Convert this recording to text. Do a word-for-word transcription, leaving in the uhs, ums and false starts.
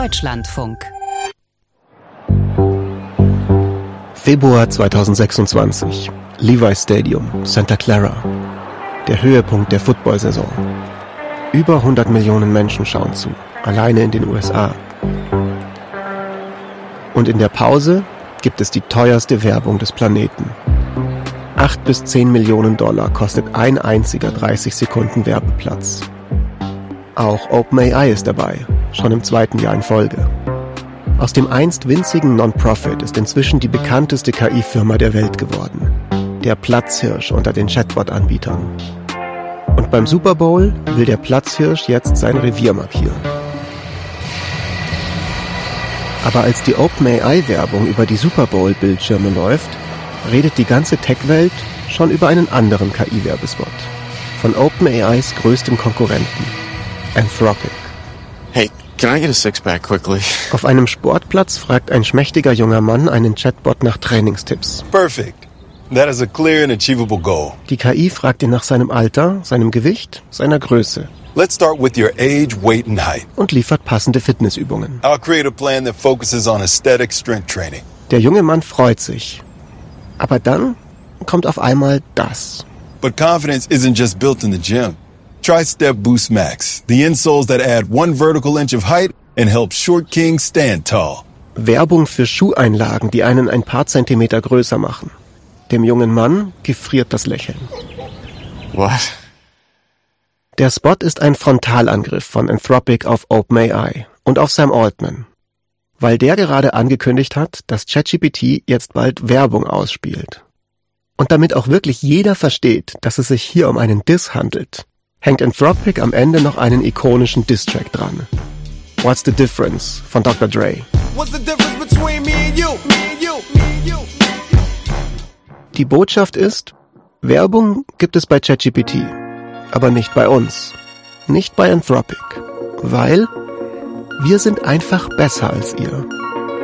Deutschlandfunk. Februar zweitausendsechsundzwanzig. Levi's Stadium, Santa Clara. Der Höhepunkt der Football-Saison. Über hundert Millionen Menschen schauen zu, alleine in den U S A. Und in der Pause gibt es die teuerste Werbung des Planeten. Acht bis zehn Millionen Dollar kostet ein einziger dreißig Sekunden Werbeplatz. Auch OpenAI ist dabei, schon im zweiten Jahr in Folge. Aus dem einst winzigen Non-Profit ist inzwischen die bekannteste K I-Firma der Welt geworden. Der Platzhirsch unter den Chatbot-Anbietern. Und beim Super Bowl will der Platzhirsch jetzt sein Revier markieren. Aber als die OpenAI-Werbung über die Super Bowl-Bildschirme läuft, redet die ganze Tech-Welt schon über einen anderen K I-Werbespot. Von OpenAIs größtem Konkurrenten, Anthropic. Hey, can I get a six-pack quickly? Auf einem Sportplatz fragt ein schmächtiger junger Mann einen Chatbot nach Trainingstipps. Perfect. That is a clear and achievable goal. Die K I fragt ihn nach seinem Alter, seinem Gewicht, seiner Größe. Let's start with your age, weight and height. Und liefert passende Fitnessübungen. I'll create a plan that focuses on aesthetic strength training. Der junge Mann freut sich. Aber dann kommt auf einmal das. But confidence isn't just built in the gym. Try Step Boost Max, the insoles that add one vertical inch of height and help short kings stand tall. Werbung für Schuheinlagen, die einen ein paar Zentimeter größer machen. Dem jungen Mann gefriert das Lächeln. What? Der Spot ist ein Frontalangriff von Anthropic auf OpenAI und auf Sam Altman. Weil der gerade angekündigt hat, dass ChatGPT jetzt bald Werbung ausspielt. Und damit auch wirklich jeder versteht, dass es sich hier um einen Diss handelt, hängt Anthropic am Ende noch einen ikonischen Diss-Track dran. What's the difference von Doktor Dre. What's the difference between me and you? Me and you? Me and you? Die Botschaft ist, Werbung gibt es bei ChatGPT, aber nicht bei uns. Nicht bei Anthropic. Weil wir sind einfach besser als ihr.